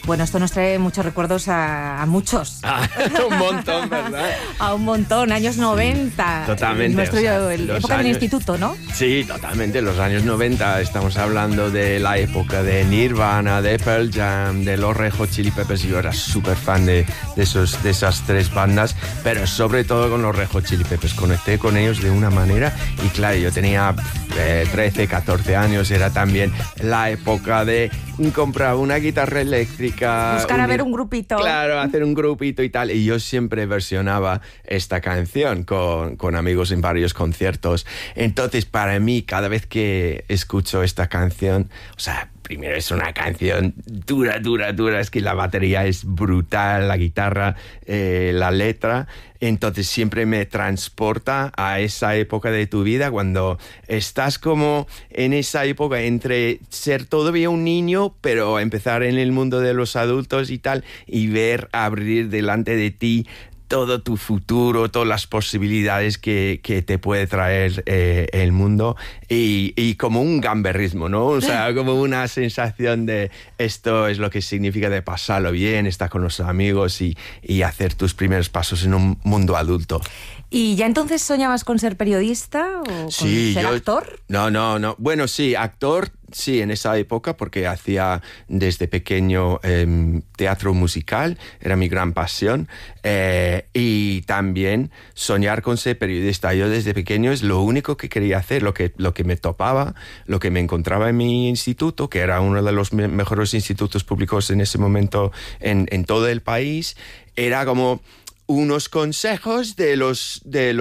Bueno, esto nos trae muchos recuerdos a muchos. Un montón, ¿verdad? A un montón, años 90. Totalmente. Época del instituto, ¿no? Sí, totalmente. Los años 90, estamos hablando de la época de Nirvana, de Pearl Jam, de los Red Hot Chili Peppers. Yo era súper fan de esas tres bandas, pero sobre todo con los Red Hot Chili Peppers. Conecté con ellos de una manera y claro, yo tenía 13, 14 años, era también la época de comprar una guitarra eléctrica. Buscar a ver un grupito. Claro, hacer un grupito y tal. Y yo siempre versionaba esta canción con amigos en varios conciertos. Entonces, para mí, cada vez que escucho esta canción, o sea, primero es una canción dura. Es que la batería es brutal, la guitarra, la letra. Entonces siempre me transporta a esa época de tu vida cuando estás como en esa época entre ser todavía un niño, pero empezar en el mundo de los adultos y tal, y ver abrir delante de ti todo tu futuro, todas las posibilidades que te puede traer el mundo y como un gamberrismo, ¿no? O sea, como una sensación de esto es lo que significa de pasarlo bien, estar con los amigos y hacer tus primeros pasos en un mundo adulto. ¿Y ya entonces soñabas con ser periodista o con ser actor? No. Bueno, sí, actor, sí, en esa época, porque hacía desde pequeño teatro musical, era mi gran pasión, y también soñar con ser periodista. Yo desde pequeño es lo único que quería hacer, lo que me topaba, lo que me encontraba en mi instituto, que era uno de los mejores institutos públicos en ese momento en todo el país, era como unos consejos de los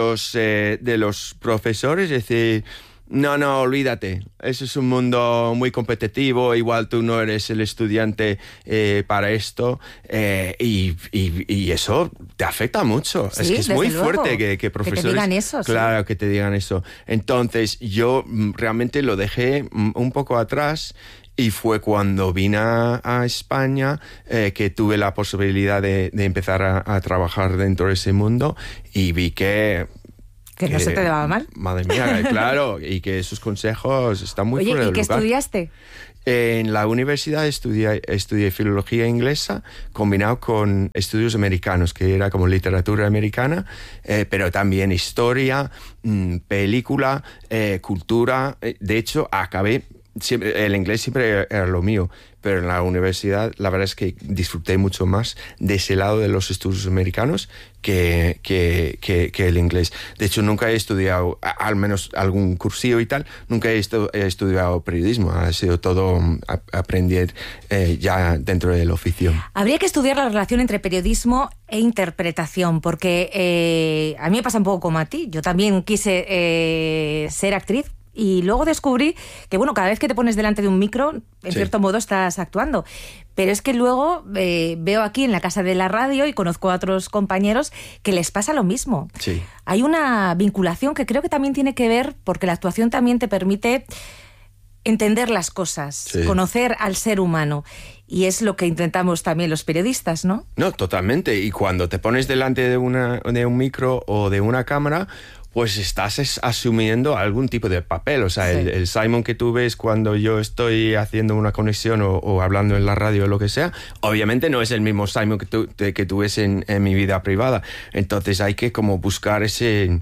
profesores, es decir, no, olvídate, eso es un mundo muy competitivo, igual tú no eres el estudiante para esto, y eso te afecta mucho. Sí, es que es muy luego, fuerte que profesores... Que te digan eso. Claro, sí. que te digan eso. Entonces, yo realmente lo dejé un poco atrás. Y fue cuando vine a España que tuve la posibilidad de empezar a trabajar dentro de ese mundo y vi que no se te daba mal. Madre mía, claro, y que esos consejos están muy fuera de lugar. ¿Y qué estudiaste? En la universidad estudié filología inglesa combinado con estudios americanos, que era como literatura americana, pero también historia, película, cultura. De hecho, acabé... el inglés siempre era lo mío, pero en la universidad la verdad es que disfruté mucho más de ese lado de los estudios americanos que el inglés. De hecho, nunca he estudiado, al menos algún cursillo y tal, nunca he estudiado periodismo. Ha sido todo aprender ya dentro del oficio. Habría que estudiar la relación entre periodismo e interpretación, porque a mí me pasa un poco como a ti. Yo también quise ser actriz. Y luego descubrí que, bueno, cada vez que te pones delante de un micro, en cierto modo estás actuando. Pero es que luego veo aquí en la casa de la radio y conozco a otros compañeros que les pasa lo mismo. Sí. Hay una vinculación que creo que también tiene que ver, porque la actuación también te permite entender las cosas, conocer al ser humano. Y es lo que intentamos también los periodistas, ¿no? No, totalmente. Y cuando te pones delante de un micro o de una cámara, pues estás asumiendo algún tipo de papel. O sea, el Simon que tú ves cuando yo estoy haciendo una conexión o hablando en la radio o lo que sea, obviamente no es el mismo Simon que tú ves en mi vida privada. Entonces hay que como buscar ese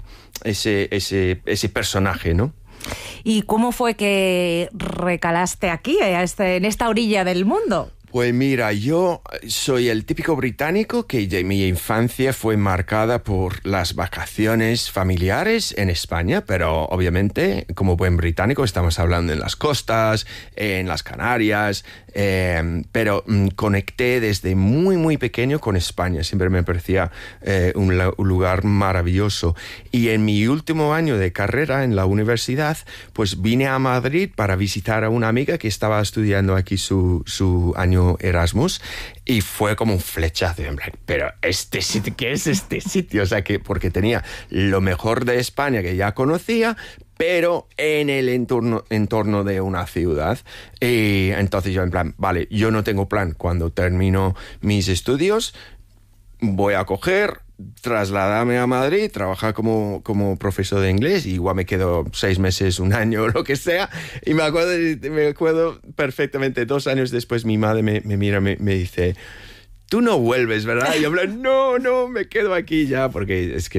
personaje, ¿no? ¿Y cómo fue que recalaste aquí, en esta orilla del mundo? Pues mira, yo soy el típico británico que de mi infancia fue marcada por las vacaciones familiares en España, pero obviamente como buen británico estamos hablando en las costas, en las Canarias, pero conecté desde muy muy pequeño con España, siempre me parecía un lugar maravilloso. Y en mi último año de carrera en la universidad, pues vine a Madrid para visitar a una amiga que estaba estudiando aquí su año Erasmus, y fue como un flechazo, pero este sitio, ¿qué es este sitio? O sea, que porque tenía lo mejor de España que ya conocía, pero en el entorno de una ciudad. Y entonces yo en plan, vale, yo no tengo plan. Cuando termino mis estudios, voy a coger trasladarme a Madrid, trabajar como profesor de inglés, y igual me quedo 6 meses, 1 año, lo que sea, y me acuerdo perfectamente, 2 años después mi madre me mira, me dice: tú no vuelves, ¿verdad? Y yo hablé: no, me quedo aquí ya, porque es que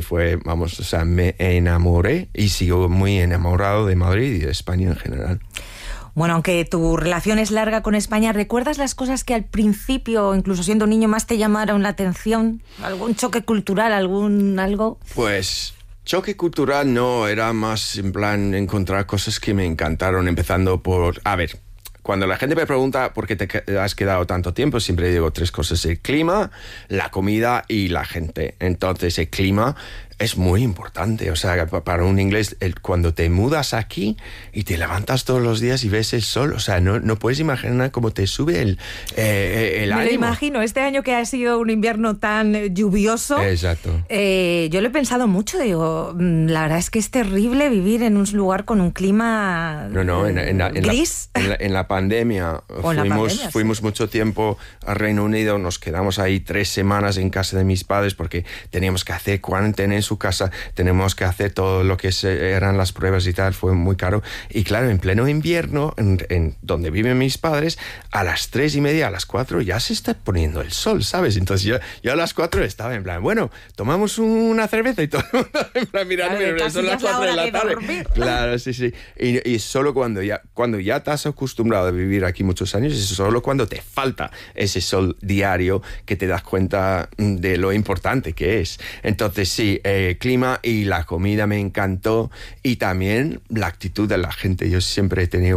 me enamoré y sigo muy enamorado de Madrid y de España en general. Bueno, aunque tu relación es larga con España, ¿recuerdas las cosas que al principio, incluso siendo niño, más te llamaron la atención? ¿Algún choque cultural, algo? Pues choque cultural no, era más en plan encontrar cosas que me encantaron, empezando por... A ver, cuando la gente me pregunta por qué te has quedado tanto tiempo, siempre digo 3 cosas: el clima, la comida y la gente. Entonces, el clima es muy importante. O sea, para un inglés, cuando te mudas aquí y te levantas todos los días y ves el sol, o sea, no puedes imaginar cómo te sube el ánimo. Me lo imagino, este año que ha sido un invierno tan lluvioso. Exacto. Yo lo he pensado mucho, digo, la verdad es que es terrible vivir en un lugar con un clima gris. En la pandemia fuimos mucho tiempo a Reino Unido, nos quedamos ahí 3 semanas en casa de mis padres porque teníamos que hacer cuarentena en su casa, tenemos que hacer todo lo que eran las pruebas y tal, fue muy caro. Y claro, en pleno invierno, en donde viven mis padres, a las 3:30, a las 4 ya se está poniendo el sol, ¿sabes? Entonces yo a las 4 estaba en plan, bueno, tomamos una cerveza, y todo el mundo en plan, mirando, son las 4 de la tarde. Claro, sí. Y solo cuando ya te has acostumbrado a vivir aquí muchos años, es solo cuando te falta ese sol diario que te das cuenta de lo importante que es. Entonces sí, clima y la comida me encantó, y también la actitud de la gente. Yo siempre he tenido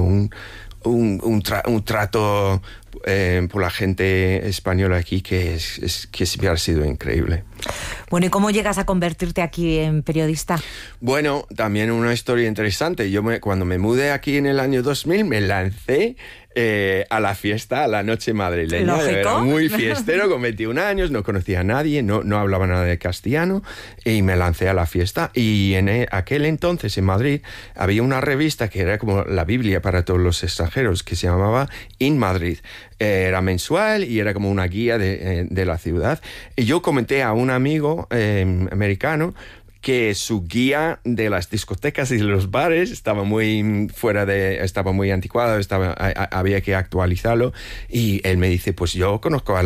un trato por la gente española aquí que siempre ha sido increíble. Bueno, ¿y cómo llegas a convertirte aquí en periodista? Bueno, también una historia interesante. Cuando me mudé aquí en el año 2000, me lancé a la fiesta, a la noche madrileña. ¿Lógico? Era muy fiestero, con 21 años, no conocía a nadie, no hablaba nada de castellano, y me lancé a la fiesta. Y en aquel entonces, en Madrid, había una revista que era como la Biblia para todos los extranjeros, que se llamaba In Madrid. Era mensual y era como una guía de la ciudad. Y yo comenté a un amigo americano que su guía de las discotecas y de los bares estaba muy anticuado, había que actualizarlo, y él me dice: pues yo conozco a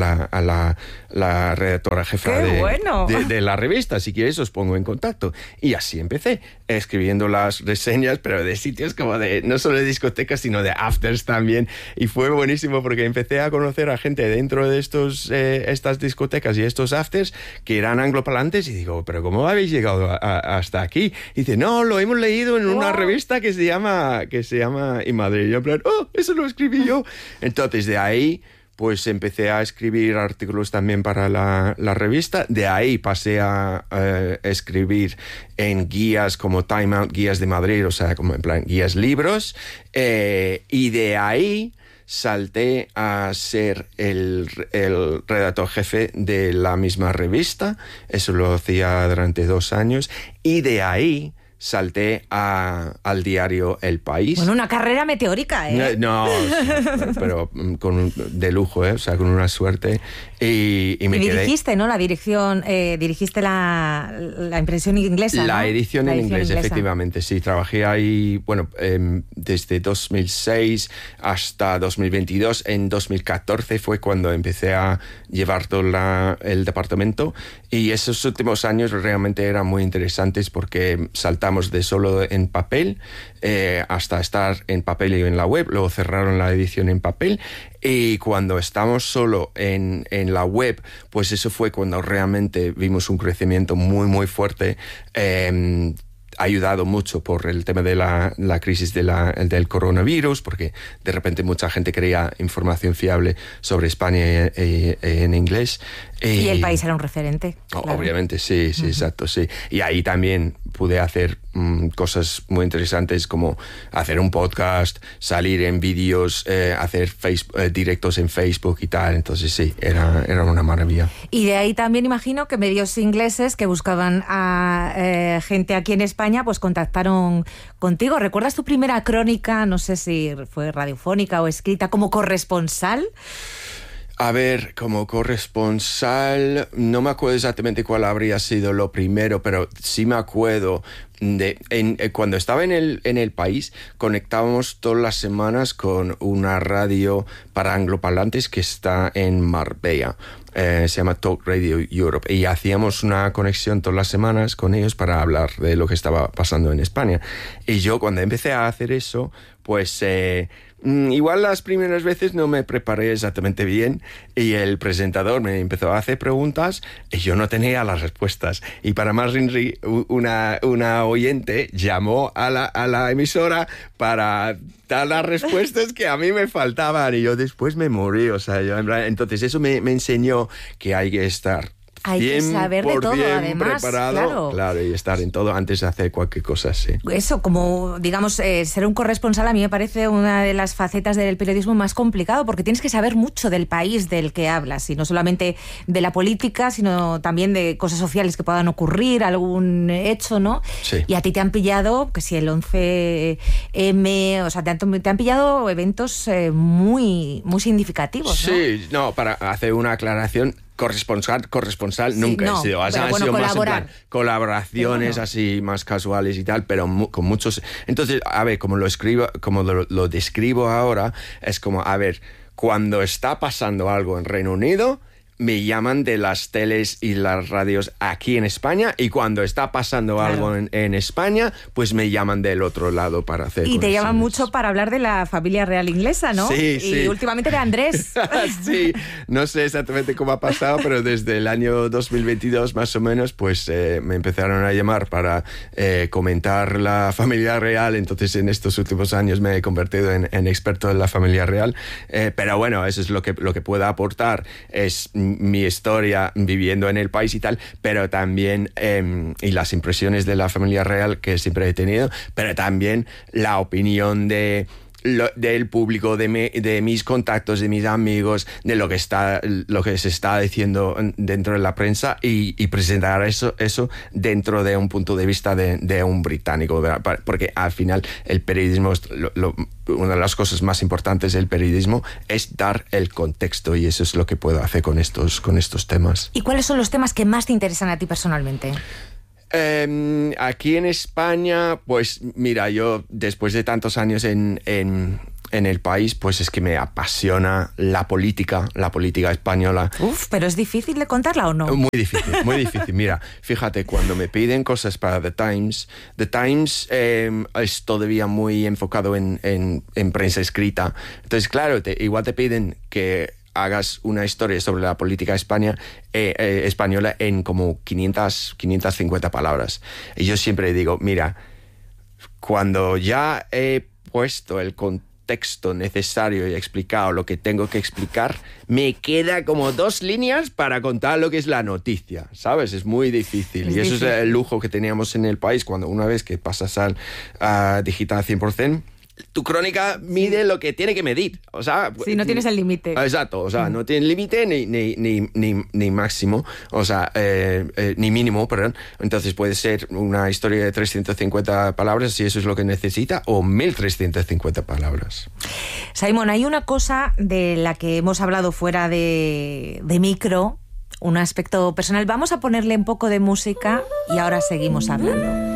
la redactora jefa de la revista, si quieres os pongo en contacto. Y así empecé, escribiendo las reseñas, pero de sitios como no solo de discotecas, sino de afters también, y fue buenísimo porque empecé a conocer a gente dentro de estas discotecas y estos afters que eran angloparlantes, y digo: pero ¿cómo habéis llegado hasta aquí? Y dice: no, lo hemos leído en una revista que se llama In Madrid. Y yo en plan: eso lo escribí yo. Entonces de ahí pues empecé a escribir artículos también para la revista. De ahí pasé a escribir en guías como Time Out, guías de Madrid, o sea, como en plan guías libros, y de ahí salté a ser el redactor jefe de la misma revista. Eso lo hacía durante 2 años, y de ahí salté al diario El País. Bueno, una carrera meteórica, ¿eh? No, pero de lujo, ¿eh? O sea, con una suerte. Y me dirigiste, ¿no? La dirección, dirigiste la impresión inglesa, La ¿no? edición en inglés, efectivamente, sí. Trabajé ahí, bueno, desde 2006 hasta 2022. En 2014 fue cuando empecé a llevar todo el departamento, y esos últimos años realmente eran muy interesantes porque saltamos de solo en papel hasta estar en papel y en la web. Luego cerraron la edición en papel, y cuando estamos solo en la web, pues eso fue cuando realmente vimos un crecimiento muy, muy fuerte, ayudado mucho por el tema de la crisis del coronavirus, porque de repente mucha gente quería información fiable sobre España en inglés. Y El País era un referente. Claro. Obviamente, sí, exacto, sí. Y ahí también pude hacer cosas muy interesantes, como hacer un podcast, salir en vídeos, hacer directos en Facebook y tal. Entonces sí, era una maravilla. Y de ahí también imagino que medios ingleses que buscaban a gente aquí en España, pues contactaron contigo. ¿Recuerdas tu primera crónica, no sé si fue radiofónica o escrita, como corresponsal? A ver, como corresponsal, no me acuerdo exactamente cuál habría sido lo primero, pero sí me acuerdo cuando estaba en el país, conectábamos todas las semanas con una radio para angloparlantes que está en Marbella. Se llama Talk Radio Europe, y hacíamos una conexión todas las semanas con ellos para hablar de lo que estaba pasando en España. Y yo, cuando empecé a hacer eso, pues igual las primeras veces no me preparé exactamente bien, y el presentador me empezó a hacer preguntas y yo no tenía las respuestas. Y para más Rinri, una oyente llamó a la emisora para dar las respuestas que a mí me faltaban, y yo después me morí. O sea, entonces eso me enseñó que hay que estar hay que saber de todo, además, preparado, claro, y estar en todo antes de hacer cualquier cosa, sí. Eso, como, digamos, ser un corresponsal a mí me parece una de las facetas del periodismo más complicado, porque tienes que saber mucho del país del que hablas, y no solamente de la política, sino también de cosas sociales que puedan ocurrir, algún hecho, ¿no? Sí. Y a ti te han pillado, que si el 11M, o sea, te han pillado eventos muy, muy significativos, ¿no? Sí, no, para hacer una aclaración, corresponsal sí, nunca he sido. Han sido más en plan colaboraciones así más casuales y tal, pero con muchos. Entonces, a ver, como lo describo ahora, es como, a ver, cuando está pasando algo en Reino Unido, me llaman de las teles y las radios aquí en España, y cuando está pasando algo en España, pues me llaman del otro lado para hacer Y te llaman mucho para hablar de la familia real inglesa, ¿no? Sí, y últimamente de Andrés. Sí, no sé exactamente cómo ha pasado, pero desde el año 2022 más o menos, pues me empezaron a llamar para comentar la familia real. Entonces en estos últimos años me he convertido en experto en la familia real, pero bueno, eso es lo que puedo aportar, es mi historia viviendo en el país y tal, pero también y las impresiones de la familia real que siempre he tenido, pero también la opinión del público, de mis contactos, de mis amigos, de lo que se está diciendo dentro de la prensa, y presentar eso dentro de un punto de vista de un británico, ¿verdad? Porque al final el periodismo, una de las cosas más importantes del periodismo es dar el contexto, y eso es lo que puedo hacer con estos temas. ¿Y cuáles son los temas que más te interesan a ti personalmente? Aquí en España, pues mira, yo después de tantos años en el país, pues es que me apasiona la política española. Pero ¿es difícil de contarla o no? Muy difícil. Mira, fíjate, cuando me piden cosas para The Times es todavía muy enfocado en prensa escrita. Entonces, claro, igual te piden que hagas una historia sobre la política española en como 550 palabras. Y yo siempre digo, mira, cuando ya he puesto el contexto necesario y explicado lo que tengo que explicar, me queda como 2 líneas para contar lo que es la noticia, ¿sabes? Es muy difícil. Y eso es el lujo que teníamos en el país, cuando una vez que pasas a digital 100%, tu crónica mide lo que tiene que medir. O sea, sí, no tienes el límite. Exacto, o sea, no tiene límite ni máximo, o sea, ni mínimo, perdón. Entonces puede ser una historia de 350 palabras, si eso es lo que necesita, o 1350 palabras. Simon, hay una cosa de la que hemos hablado fuera de micro, un aspecto personal. Vamos a ponerle un poco de música y ahora seguimos hablando.